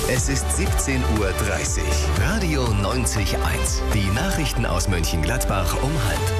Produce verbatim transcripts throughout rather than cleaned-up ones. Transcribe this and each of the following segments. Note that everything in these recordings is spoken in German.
Es ist siebzehn Uhr dreißig. Radio neunzig Komma eins. Die Nachrichten aus Mönchengladbach um halb.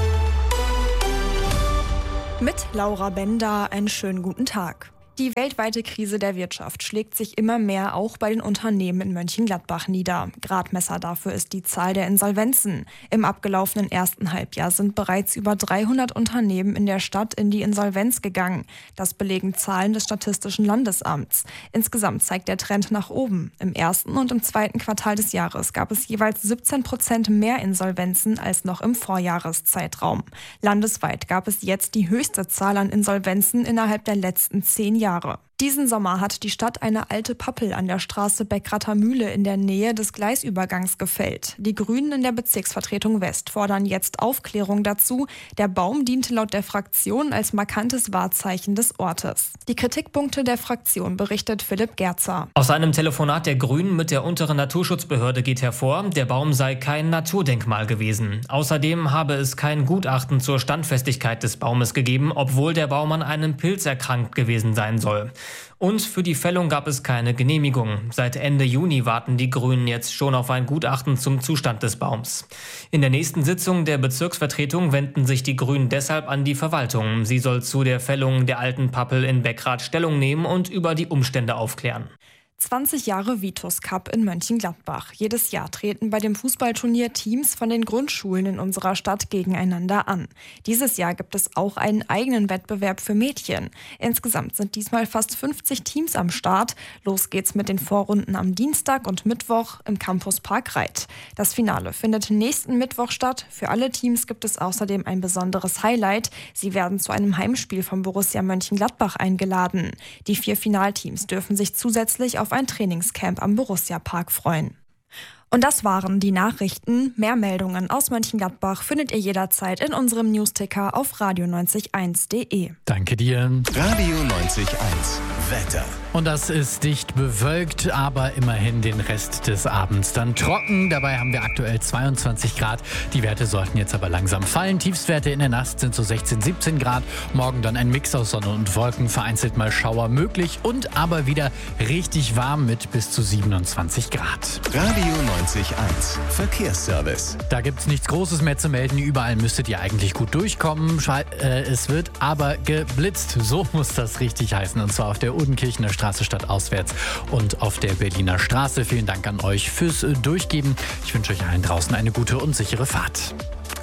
Mit Laura Bender einen schönen guten Tag. Die weltweite Krise der Wirtschaft schlägt sich immer mehr auch bei den Unternehmen in Mönchengladbach nieder. Gradmesser dafür ist die Zahl der Insolvenzen. Im abgelaufenen ersten Halbjahr sind bereits über dreihundert Unternehmen in der Stadt in die Insolvenz gegangen. Das belegen Zahlen des Statistischen Landesamts. Insgesamt zeigt der Trend nach oben. Im ersten und im zweiten Quartal des Jahres gab es jeweils siebzehn Prozent mehr Insolvenzen als noch im Vorjahreszeitraum. Landesweit gab es jetzt die höchste Zahl an Insolvenzen innerhalb der letzten zehn Jahre. Diesen Sommer hat die Stadt eine alte Pappel an der Straße Beckrater Mühle in der Nähe des Gleisübergangs gefällt. Die Grünen in der Bezirksvertretung West fordern jetzt Aufklärung dazu. Der Baum diente laut der Fraktion als markantes Wahrzeichen des Ortes. Die Kritikpunkte der Fraktion berichtet Philipp Gerzer. Aus einem Telefonat der Grünen mit der unteren Naturschutzbehörde geht hervor, der Baum sei kein Naturdenkmal gewesen. Außerdem habe es kein Gutachten zur Standfestigkeit des Baumes gegeben, obwohl der Baum an einem Pilz erkrankt gewesen sein soll. Und für die Fällung gab es keine Genehmigung. Seit Ende Juni warten die Grünen jetzt schon auf ein Gutachten zum Zustand des Baums. In der nächsten Sitzung der Bezirksvertretung wenden sich die Grünen deshalb an die Verwaltung. Sie soll zu der Fällung der alten Pappel in Beckrath Stellung nehmen und über die Umstände aufklären. zwanzig Jahre Vitus Cup in Mönchengladbach. Jedes Jahr treten bei dem Fußballturnier Teams von den Grundschulen in unserer Stadt gegeneinander an. Dieses Jahr gibt es auch einen eigenen Wettbewerb für Mädchen. Insgesamt sind diesmal fast fünfzig Teams am Start. Los geht's mit den Vorrunden am Dienstag und Mittwoch im Campus Park Reit. Das Finale findet nächsten Mittwoch statt. Für alle Teams gibt es außerdem ein besonderes Highlight. Sie werden zu einem Heimspiel vom Borussia Mönchengladbach eingeladen. Die vier Finalteams dürfen sich zusätzlich auf ein Trainingscamp am Borussia Park freuen. Und das waren die Nachrichten. Mehr Meldungen aus Mönchengladbach findet ihr jederzeit in unserem Newsticker auf radio neunzig eins punkt de. Danke dir. Radio neunzig Komma eins. Wetter. Und das ist dicht bewölkt, aber immerhin den Rest des Abends dann trocken. Dabei haben wir aktuell zweiundzwanzig Grad. Die Werte sollten jetzt aber langsam fallen. Tiefstwerte in der Nacht sind so sechzehn, siebzehn Grad. Morgen dann ein Mix aus Sonne und Wolken, vereinzelt mal Schauer möglich und aber wieder richtig warm mit bis zu siebenundzwanzig Grad. Radio neunzig Komma eins. Verkehrsservice. Da gibt's nichts Großes mehr zu melden. Überall müsstet ihr eigentlich gut durchkommen. Schal- äh, es wird aber geblitzt. So muss das richtig heißen. Und zwar auf der Odenkirchener Straße stadtauswärts und auf der Berliner Straße. Vielen Dank an euch fürs Durchgeben. Ich wünsche euch allen draußen eine gute und sichere Fahrt.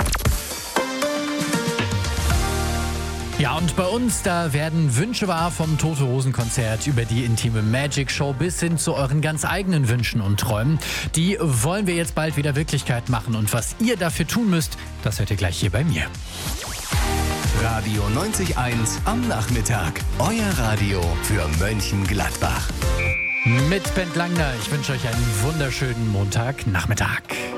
Ja, und bei uns, da werden Wünsche wahr vom Tote-Hosen-Konzert über die intime Magic-Show bis hin zu euren ganz eigenen Wünschen und Träumen. Die wollen wir jetzt bald wieder Wirklichkeit machen. Und was ihr dafür tun müsst, das hört ihr gleich hier bei mir. Radio neunzig Komma eins am Nachmittag. Euer Radio für Mönchengladbach. Mit Bent Langner. Ich wünsche euch einen wunderschönen Montagnachmittag.